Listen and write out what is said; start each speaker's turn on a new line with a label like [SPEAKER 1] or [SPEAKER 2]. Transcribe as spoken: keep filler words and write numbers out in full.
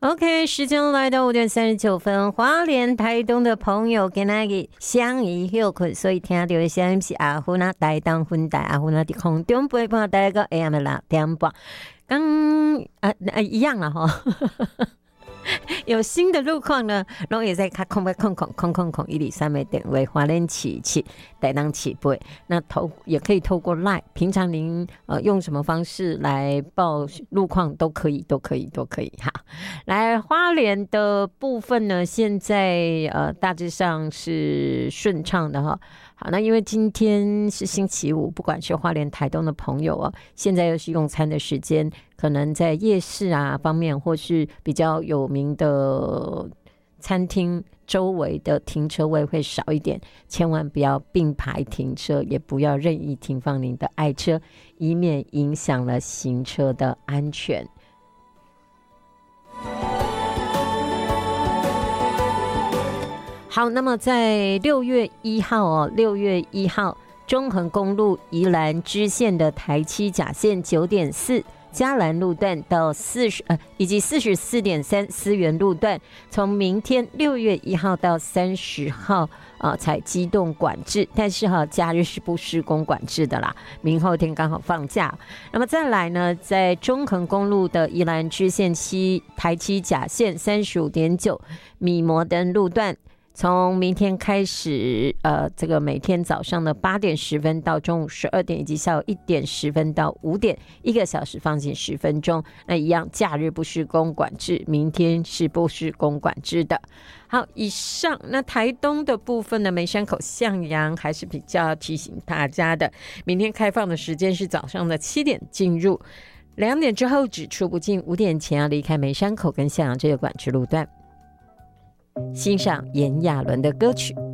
[SPEAKER 1] OK， 时间来到五点三十九分，花莲台东的朋友今仔日相宜休困，所以听到的声音是阿芬啊，台东分台阿芬啊，伫空中陪伴大家到 A M 的六点半，刚啊啊一样了哈。有新的路况呢，拢会在卡空白空空空空空一里三枚点位花莲起起台东起飞，那透也可以透过 Line， 平常您呃用什么方式来报路况都可以，都可以，都可以。好，来花莲的部分呢，现在呃大致上是顺畅的哈。好，那因为今天是星期五，不管是花莲台东的朋友啊，现在又是用餐的时间，可能在夜市啊方面，或是比较有名的餐厅周围的停车位会少一点，千万不要并排停车，也不要任意停放您的爱车，以免影响了行车的安全。好，那么在六月一号哦，六月一号，中横公路宜兰支线的台七甲线九点四嘉兰路段到四十呃以及四十四点三思源路段，从明天六月一号到三十号啊才机动管制，但是哈假日是不施工管制的啦，明后天刚好放假。那么再来呢，在中横公路的宜兰支线七台七甲线三十五点九米摩登路段。从明天开始，呃，这个每天早上的八点十分到中午十二点，以及下午一点十分到五点，一个小时放行十分钟。那一样，假日不施工管制，明天是不施工管制的。好，以上那台东的部分呢，梅山口向阳还是比较提醒大家的，明天开放的时间是早上的七点进入，两点之后只出不进，五点前要离开梅山口跟向阳这个管制路段。欣赏炎亚纶的歌曲。